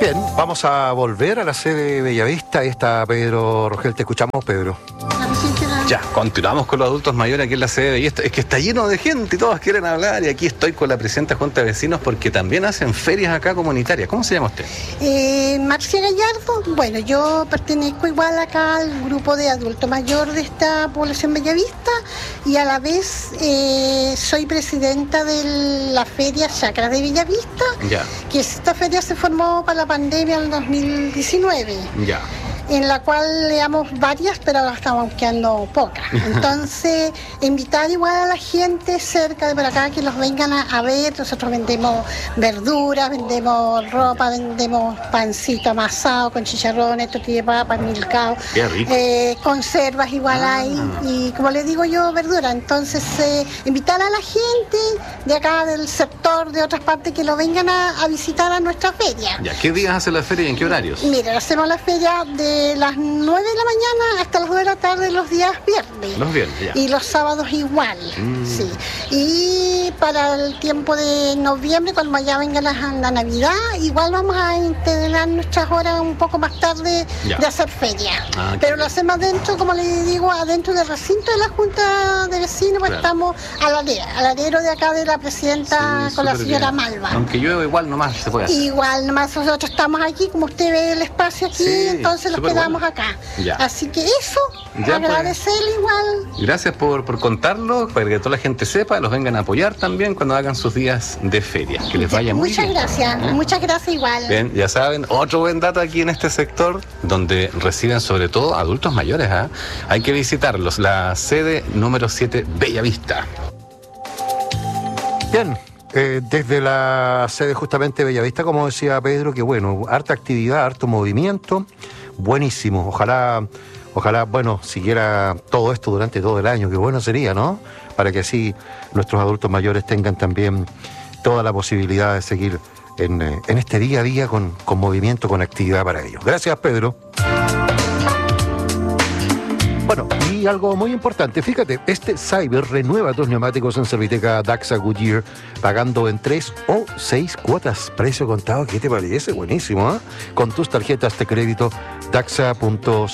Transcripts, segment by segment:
Bien, vamos a volver a la sede de Bellavista. Ahí está Pedro Rogel. Te escuchamos, Pedro. Ya, continuamos con los adultos mayores aquí en la sede de Bellavista. Es que está lleno de gente y todos quieren hablar. Y aquí estoy con la presidenta de Junta de Vecinos porque también hacen ferias acá comunitarias. ¿Cómo se llama usted? Marcia Gallardo. Bueno, yo pertenezco igual acá al grupo de adulto mayor de esta población Bellavista y a la vez soy presidenta de la feria Chacras de Bellavista. Ya. Que esta feria se formó para la pandemia en el 2019. Ya. En la cual leamos varias, pero ahora estamos quedando pocas. Entonces, invitar igual a la gente cerca de por acá que los vengan a ver. Nosotros vendemos verduras, vendemos ropa, vendemos pancito amasado con chicharrones, tortilla de papa, milcao. Qué rico. Conservas igual hay. Y como les digo yo, verdura. Entonces, invitar a la gente de acá del sector, de otras partes, que lo vengan a visitar a nuestra feria. Ya, ¿qué días hace la feria y en qué horarios? Mira, hacemos la feria de las 9 de la mañana hasta las 2 de la tarde los días viernes. Los viernes, ya. Y los sábados igual, sí. Y para el tiempo de noviembre, cuando ya venga la Navidad, igual vamos a integrar nuestras horas un poco más tarde Ya. de hacer feria. bien. Pero lo hacemos adentro, como les digo, adentro del recinto de la Junta de Vecinos, pues Claro. estamos al alero de acá de la presidenta Sí, con la súper señora bien. Malva. Aunque llueva igual nomás se puede hacer. Igual, nomás nosotros estamos aquí, como usted ve el espacio aquí, Sí, entonces nos súper quedamos bueno. acá. Ya. Así que eso, Ya, agradecerle igual. Gracias por contarlo, para que toda la gente sepa, los vengan a apoyar también cuando hagan sus días de feria. Que les vaya muy bien. Muchas gracias igual. Bien, ya saben, otro buen dato aquí en este sector, donde residen sobre todo adultos mayores, ¿ah? Hay que visitarlos, la sede número 7, Bellavista. Bien, desde la sede justamente de Bellavista, como decía Pedro, que bueno, harta actividad, harto movimiento, buenísimo. Ojalá, bueno, siguiera todo esto durante todo el año, que bueno sería, ¿no? Para que así nuestros adultos mayores tengan también toda la posibilidad de seguir en este día a día con movimiento, con actividad para ellos. Gracias, Pedro. Bueno, y algo muy importante, fíjate, este Cyber renueva tus neumáticos en Serviteca Daxa Goodyear, pagando en 3 o 6 cuotas, precio contado. ¿Qué te parece? Buenísimo, ¿eh? Con tus tarjetas de crédito Daxa.cl.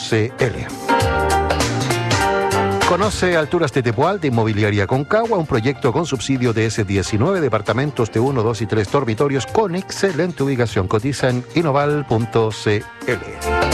Conoce Alturas de Tepual de Inmobiliaria Concagua, un proyecto con subsidio de S19, departamentos de 1, 2 y 3 dormitorios con excelente ubicación. Cotiza en inoval.cl.